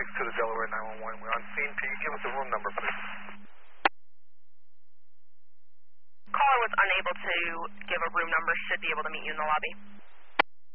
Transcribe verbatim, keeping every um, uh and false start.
six two to Delaware nine one one. We're on scene. Can you give us a room number, please? Caller was unable to give a room number. Should be able to meet you in the lobby.